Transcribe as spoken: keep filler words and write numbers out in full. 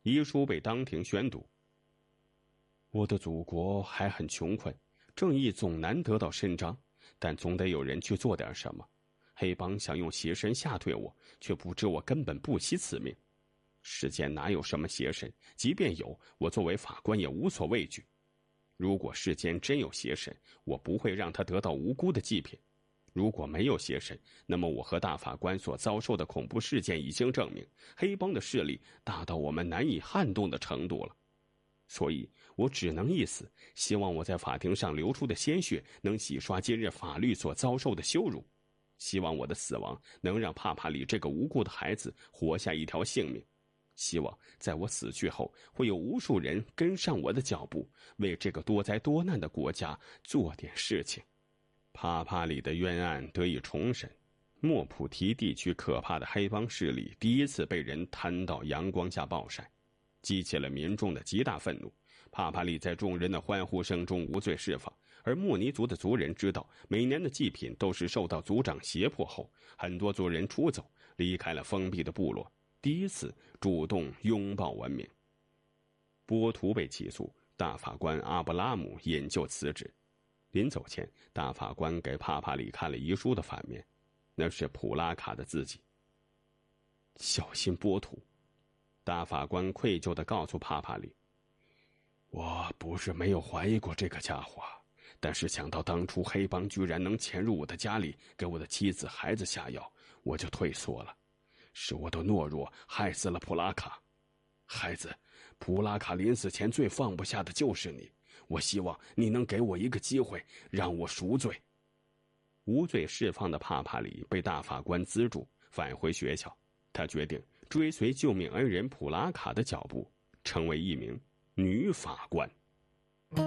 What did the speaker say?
遗书被当庭宣读。我的祖国还很穷困，正义总难得到伸张，但总得有人去做点什么。黑帮想用邪神吓退我，却不知我根本不惜此命。世间哪有什么邪神，即便有，我作为法官也无所畏惧。如果世间真有邪神，我不会让他得到无辜的祭品。如果没有邪神，那么我和大法官所遭受的恐怖事件已经证明，黑帮的势力大到我们难以撼动的程度了。所以我只能一死，希望我在法庭上流出的鲜血能洗刷今日法律所遭受的羞辱，希望我的死亡能让帕帕里这个无辜的孩子活下一条性命，希望在我死去后会有无数人跟上我的脚步，为这个多灾多难的国家做点事情。帕帕里的冤案得以重审，莫普提地区可怕的黑帮势力第一次被人摊到阳光下暴晒，激起了民众的极大愤怒。帕帕里在众人的欢呼声中无罪释放，而莫尼族的族人知道每年的祭品都是受到族长胁迫后，很多族人出走，离开了封闭的部落，第一次主动拥抱文明。波图被起诉，大法官阿布拉姆引咎辞职。临走前，大法官给帕帕里看了遗书的反面，那是普拉卡的字迹。小心波图，大法官愧疚地告诉帕帕里，我不是没有怀疑过这个家伙，但是想到当初黑帮居然能潜入我的家里，给我的妻子孩子下药，我就退缩了。是我的懦弱害死了普拉卡。孩子，普拉卡临死前最放不下的就是你，我希望你能给我一个机会，让我赎罪。无罪释放的帕帕里被大法官资助返回学校，他决定追随救命恩人普拉卡的脚步，成为一名女法官。